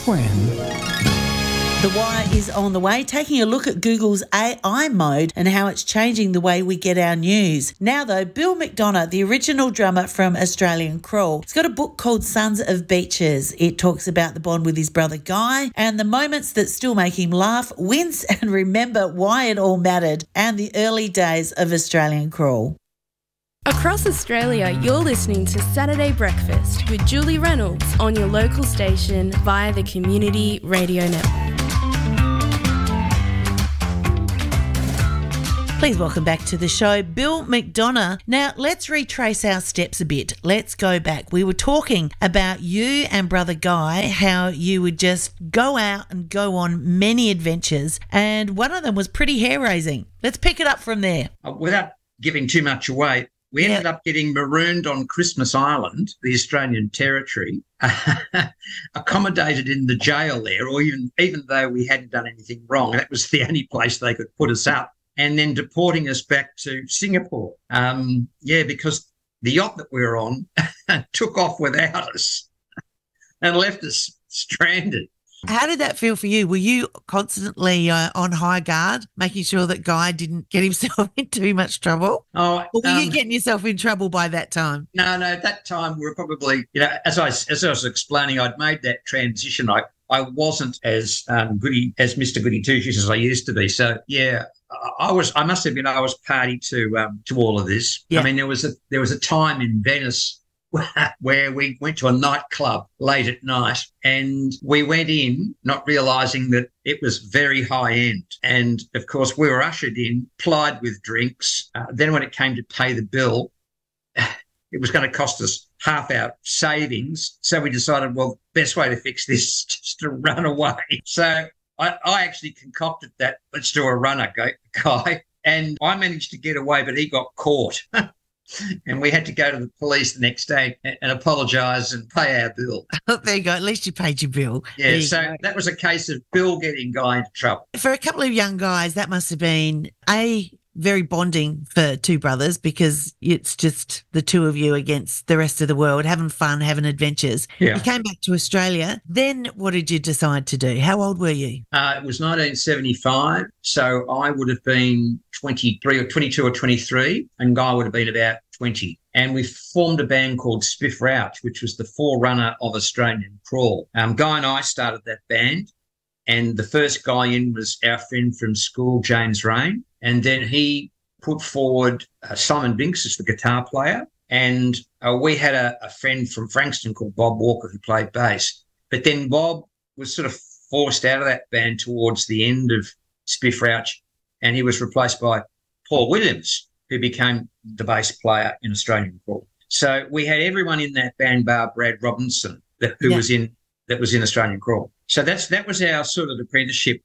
When? The Wire is on the way, taking a look at Google's AI mode and how it's changing the way we get our news. Now, though, Bill McDonough, the original drummer from Australian Crawl, has got a book called Sons of Beaches. It talks about the bond with his brother Guy and the moments that still make him laugh, wince and remember why it all mattered, and the early days of Australian Crawl. Across Australia, you're listening to Saturday Breakfast with Julie Reynolds on your local station via the Community Radio Network. Please welcome back to the show, Bill McDonough. Now, let's retrace our steps a bit. Let's go back. We were talking about you and brother Guy, how you would just go out and go on many adventures, and one of them was pretty hair-raising. Let's pick it up from there. Without giving too much away, we ended up getting marooned on Christmas Island, the Australian territory, accommodated in the jail there, or even though we hadn't done anything wrong, that was the only place they could put us up, and then deporting us back to Singapore. Because the yacht that we were on took off without us and left us stranded. How did that feel for you? Were you constantly on high guard, making sure that Guy didn't get himself in too much trouble? Or were you getting yourself in trouble by that time? No. At that time, we were probably, as I was explaining, I'd made that transition. I wasn't as goody as Mr. Goody Two-Shoes as I used to be. So yeah, I must admit, I was party to all of this. Yeah. I mean, there was a time in Venice where we went to a nightclub late at night, and we went in not realising that it was very high end. And of course, we were ushered in, plied with drinks. Then when it came to pay the bill, it was going to cost us half our savings. So we decided, well, the best way to fix this is just to run away. So I actually concocted that, let's do a runner, Guy. And I managed to get away, but he got caught. And we had to go to the police the next day and apologise and pay our bill. There you go. At least you paid your bill. Yeah, so that was a case of Bill getting Guy into trouble. For a couple of young guys, that must have been very bonding for two brothers, because it's just the two of you against the rest of the world, having fun, having adventures. Yeah. You came back to Australia. Then what did you decide to do? How old were you? It was 1975, so I would have been 23 or 22 or 23, and Guy would have been about 20. And we formed a band called Spiff Rout, which was the forerunner of Australian Crawl. Guy and I started that band, and the first guy in was our friend from school, James Rain. And then he put forward Simon Binks as the guitar player. And we had a friend from Frankston called Bob Walker who played bass. But then Bob was sort of forced out of that band towards the end of Spiff Rout, and he was replaced by Paul Williams, who became the bass player in Australian Crawl. So we had everyone in that band bar Brad Robinson that was in Australian Crawl. So that was our sort of apprenticeship.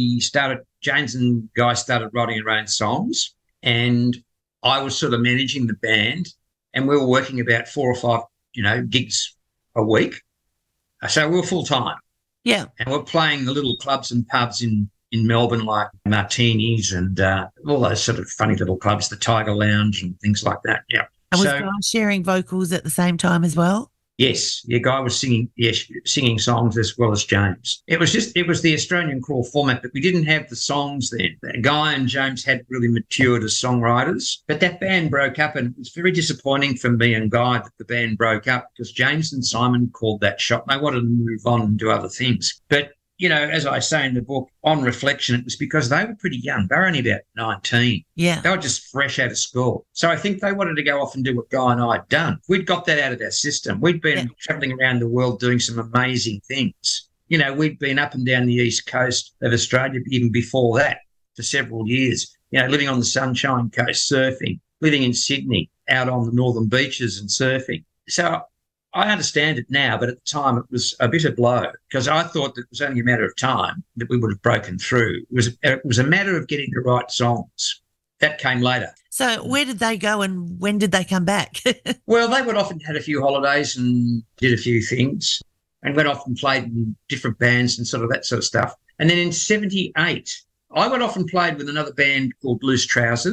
James and Guy started writing our own songs, and I was sort of managing the band, and we were working about 4 or 5, gigs a week. So we were full time. Yeah. And we're playing the little clubs and pubs in Melbourne, like Martinis and all those sort of funny little clubs, the Tiger Lounge and things like that. Yeah. And was Guy sharing vocals at the same time as well? Yes, Guy was singing songs as well as James. It was the Australian Crawl format, but we didn't have the songs then. Guy and James hadn't really matured as songwriters, but that band broke up, and it was very disappointing for me and Guy that the band broke up, because James and Simon called that shot. They wanted to move on and do other things. But as I say in the book, on reflection, it was because they were pretty young. They were only about 19. Yeah. They were just fresh out of school. So I think they wanted to go off and do what Guy and I had done. We'd got that out of our system. We'd been travelling around the world doing some amazing things. We'd been up and down the east coast of Australia even before that for several years, living on the Sunshine Coast, surfing, living in Sydney, out on the northern beaches and surfing. So I understand it now, but at the time it was a bitter blow, because I thought that it was only a matter of time that we would have broken through. It was a matter of getting the right songs. That came later. So where did they go and when did they come back? Well, they would often had a few holidays and did a few things, and went off and played in different bands and sort of that sort of stuff. And then in 78, I went off and played with another band called Loose Trousers,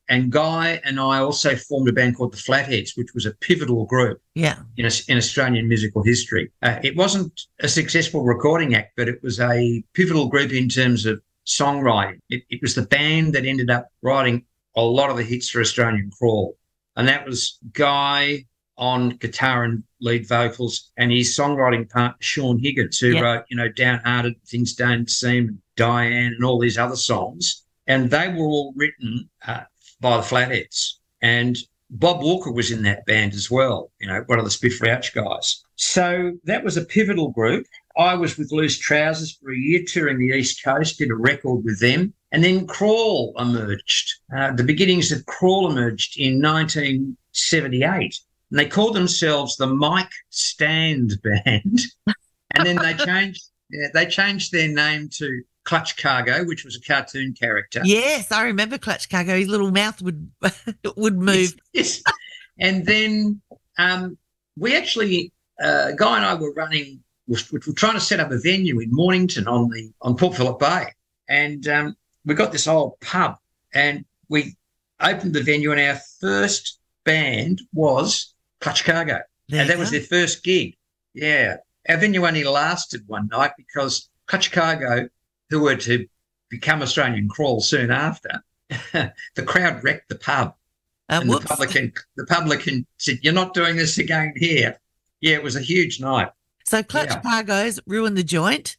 And Guy and I also formed a band called the Flatheads, which was a pivotal group in Australian musical history. It wasn't a successful recording act, but it was a pivotal group in terms of songwriting. It was the band that ended up writing a lot of the hits for Australian Crawl. And that was Guy on guitar and lead vocals, and his songwriting partner, Sean Higgins, who wrote, Downhearted, Things Don't Seem, Diane, and all these other songs. And they were all written by the Flatheads. And Bob Walker was in that band as well, one of the Spiff Rouch guys. So that was a pivotal group. I was with Loose Trousers for a year, touring the East Coast, did a record with them. And then Crawl emerged. The beginnings of Crawl emerged in 1978. And they called themselves the Mike Stand Band. And then they changed their name to Clutch Cargo, which was a cartoon character. Yes, I remember Clutch Cargo. His little mouth would move. Yes. And then we actually, Guy and I were trying to set up a venue in Mornington on Port Phillip Bay. And we got this old pub, and we opened the venue, and our first band was Clutch Cargo. And that was their first gig. Yeah. Our venue only lasted one night because Clutch Cargo, who were to become Australian Crawl soon after, the crowd wrecked the pub. And the publican said, "You're not doing this again here." Yeah, it was a huge night. So Clutch Cargo's ruined the joint.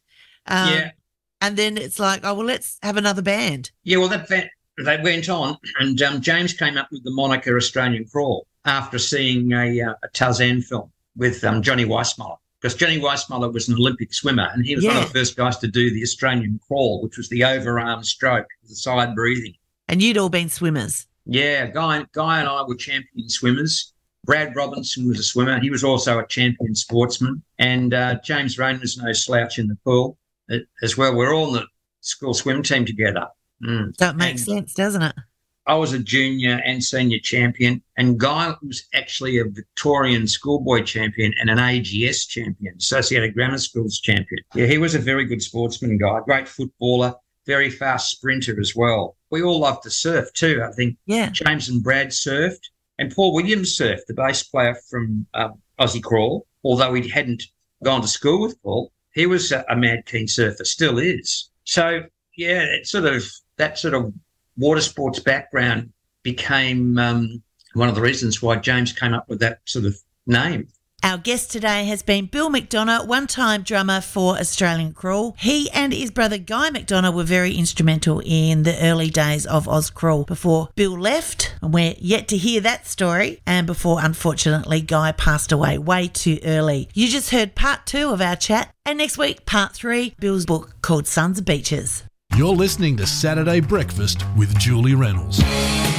And then it's like, oh, well, let's have another band. Yeah, well, they went on, and James came up with the moniker Australian Crawl after seeing a Tarzan film with Johnny Weissmuller, because Johnny Weissmuller was an Olympic swimmer, and he was one of the first guys to do the Australian Crawl, which was the overarm stroke, the side breathing. And you'd all been swimmers. Yeah, Guy and I were champion swimmers. Brad Robinson was a swimmer. He was also a champion sportsman. And James Rain was no slouch in the pool as well. We're all in the school swim team together. That makes sense, doesn't it? I was a junior and senior champion, and Guy was actually a Victorian schoolboy champion and an AGS champion, Associated Grammar Schools champion. Yeah, he was a very good sportsman, Guy, great footballer, very fast sprinter as well. We all loved to surf too, I think. Yeah. James and Brad surfed, and Paul Williams surfed, the bass player from Aussie Crawl. Although he hadn't gone to school with Paul, he was a mad keen surfer, still is. So, yeah, that sort of water sports background became one of the reasons why James came up with that sort of name. Our guest today has been Bill McDonough, one-time drummer for Australian Crawl. He and his brother Guy McDonough were very instrumental in the early days of Oz Crawl before Bill left, and we're yet to hear that story, and before, unfortunately, Guy passed away way too early. You just heard part 2 of our chat, and next week, part 3, Bill's book called Sons of Beaches. You're listening to Saturday Breakfast with Julie Reynolds.